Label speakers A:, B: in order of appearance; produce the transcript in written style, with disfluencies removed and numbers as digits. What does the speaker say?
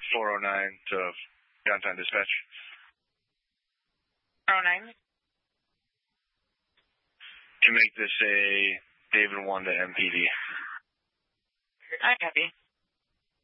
A: 409 to downtown dispatch.
B: 409.
A: To make this a David Wanda MPD.
B: I copy.